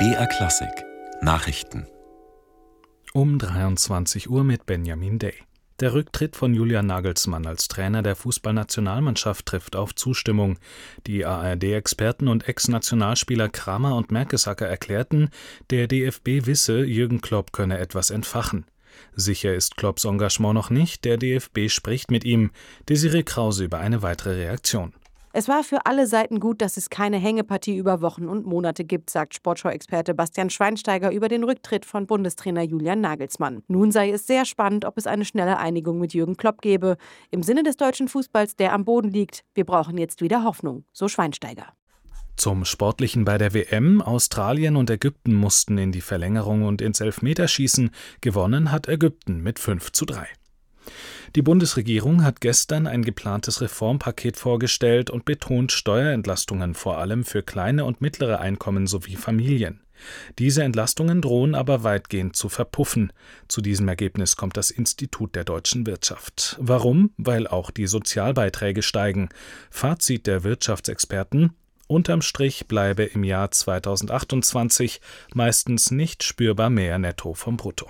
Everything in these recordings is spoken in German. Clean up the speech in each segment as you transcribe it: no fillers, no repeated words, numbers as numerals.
BR Klassik Nachrichten Um 23 Uhr mit Benjamin Day. Der Rücktritt von Julian Nagelsmann als Trainer der Fußballnationalmannschaft trifft auf Zustimmung. Die ARD-Experten und Ex-Nationalspieler Kramer und Mertesacker erklärten, der DFB wisse, Jürgen Klopp könne etwas entfachen. Sicher ist Klopps Engagement noch nicht, der DFB spricht mit ihm. Desiree Krause über eine weitere Reaktion. Es war für alle Seiten gut, dass es keine Hängepartie über Wochen und Monate gibt, sagt Sportschau-Experte Bastian Schweinsteiger über den Rücktritt von Bundestrainer Julian Nagelsmann. Nun sei es sehr spannend, ob es eine schnelle Einigung mit Jürgen Klopp gebe. Im Sinne des deutschen Fußballs, der am Boden liegt. Wir brauchen jetzt wieder Hoffnung, so Schweinsteiger. Zum Sportlichen bei der WM. Australien und Ägypten mussten in die Verlängerung und ins Elfmeterschießen. Gewonnen hat Ägypten mit 5:3. Die Bundesregierung hat gestern ein geplantes Reformpaket vorgestellt und betont Steuerentlastungen vor allem für kleine und mittlere Einkommen sowie Familien. Diese Entlastungen drohen aber weitgehend zu verpuffen. Zu diesem Ergebnis kommt das Institut der deutschen Wirtschaft. Warum? Weil auch die Sozialbeiträge steigen. Fazit der Wirtschaftsexperten: Unterm Strich bleibe im Jahr 2028 meistens nicht spürbar mehr netto vom Brutto.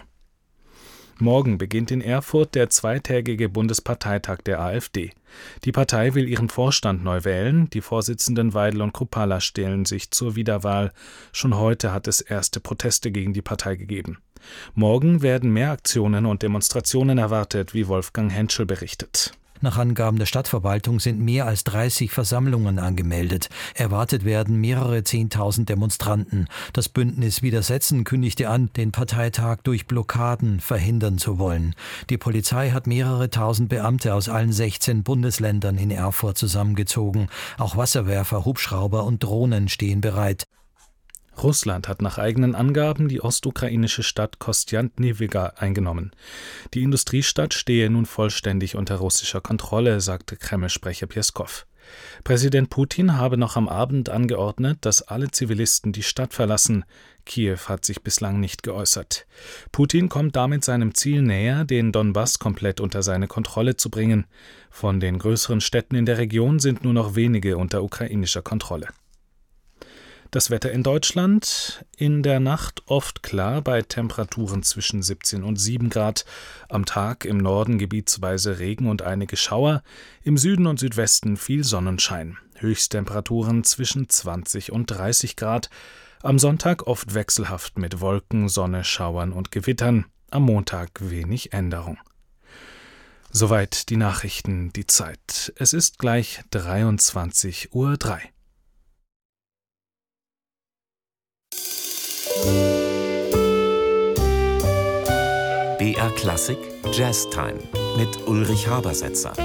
Morgen beginnt in Erfurt der zweitägige Bundesparteitag der AfD. Die Partei will ihren Vorstand neu wählen. Die Vorsitzenden Weidel und Kruppalla stellen sich zur Wiederwahl. Schon heute hat es erste Proteste gegen die Partei gegeben. Morgen werden mehr Aktionen und Demonstrationen erwartet, wie Wolfgang Henschel berichtet. Nach Angaben der Stadtverwaltung sind mehr als 30 Versammlungen angemeldet. Erwartet werden mehrere 10.000 Demonstranten. Das Bündnis Widersetzen kündigte an, den Parteitag durch Blockaden verhindern zu wollen. Die Polizei hat mehrere tausend Beamte aus allen 16 Bundesländern in Erfurt zusammengezogen. Auch Wasserwerfer, Hubschrauber und Drohnen stehen bereit. Russland hat nach eigenen Angaben die ostukrainische Stadt Kostjantnewka eingenommen. Die Industriestadt stehe nun vollständig unter russischer Kontrolle, sagte Kreml-Sprecher Pjeskow. Präsident Putin habe noch am Abend angeordnet, dass alle Zivilisten die Stadt verlassen. Kiew hat sich bislang nicht geäußert. Putin kommt damit seinem Ziel näher, den Donbass komplett unter seine Kontrolle zu bringen. Von den größeren Städten in der Region sind nur noch wenige unter ukrainischer Kontrolle. Das Wetter in Deutschland: in der Nacht oft klar bei Temperaturen zwischen 17 und 7 Grad. Am Tag im Norden gebietsweise Regen und einige Schauer. Im Süden und Südwesten viel Sonnenschein. Höchsttemperaturen zwischen 20 und 30 Grad. Am Sonntag oft wechselhaft mit Wolken, Sonne, Schauern und Gewittern. Am Montag wenig Änderung. Soweit die Nachrichten, die Zeit. Es ist gleich 23:03 Uhr. BR Klassik Jazz Time mit Ulrich Habersetzer.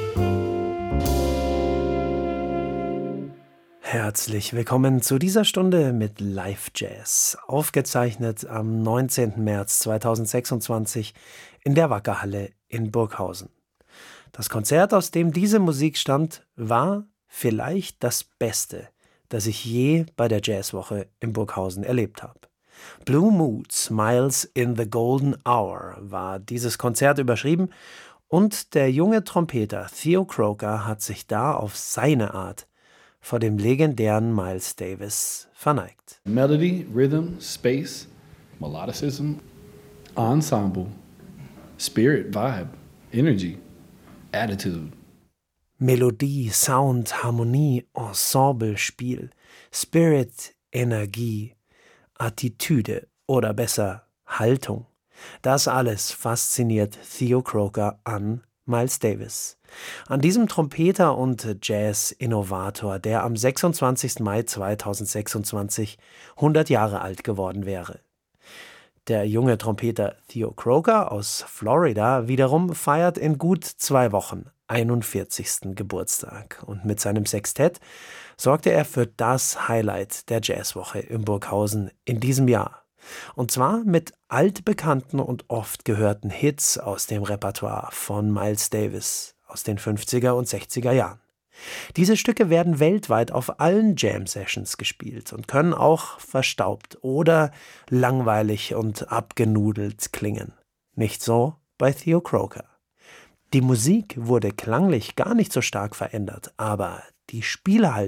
Herzlich willkommen zu dieser Stunde mit Live Jazz, aufgezeichnet am 19. März 2026 in der Wackerhalle in Burghausen. Das Konzert, aus dem diese Musik stammt, war vielleicht das Beste, das ich je bei der Jazzwoche in Burghausen erlebt habe. Blue Mood Smiles in the Golden Hour war dieses Konzert überschrieben und der junge Trompeter Theo Croker hat sich da auf seine Art vor dem legendären Miles Davis verneigt. Melody, Rhythm, Space, Melodicism, Ensemble, Spirit, Vibe, Energy, Attitude. Melodie, Sound, Harmonie, Ensemble, Spiel, Spirit, Energie, Attitüde oder besser Haltung. Das alles fasziniert Theo Croker an Miles Davis. An diesem Trompeter und Jazz-Innovator, der am 26. Mai 2026 100 Jahre alt geworden wäre. Der junge Trompeter Theo Croker aus Florida wiederum feiert in gut 2 Wochen 41. Geburtstag. Und mit seinem Sextett sorgte er für das Highlight der Jazzwoche in Burghausen in diesem Jahr. Und zwar mit altbekannten und oft gehörten Hits aus dem Repertoire von Miles Davis aus den 50er und 60er Jahren. Diese Stücke werden weltweit auf allen Jam-Sessions gespielt und können auch verstaubt oder langweilig und abgenudelt klingen. Nicht so bei Theo Croker. Die Musik wurde klanglich gar nicht so stark verändert, aber die Spielhaltung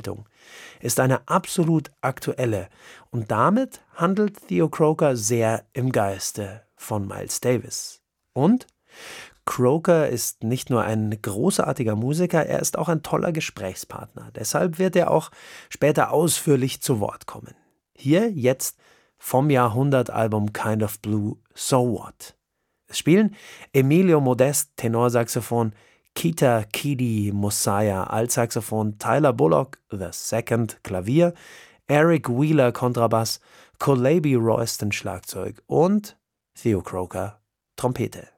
ist eine absolut aktuelle und damit handelt Theo Croker sehr im Geiste von Miles Davis. Und Croker ist nicht nur ein großartiger Musiker, er ist auch ein toller Gesprächspartner. Deshalb wird er auch später ausführlich zu Wort kommen. Hier jetzt vom Jahrhundertalbum Kind of Blue, So What. Es spielen Emilio Modest, Tenorsaxophon, Kita Kidi Mosiah, Altsaxophon, Tyler Bullock, The Second, Klavier, Eric Wheeler, Kontrabass, Colaby Royston, Schlagzeug und Theo Croker, Trompete.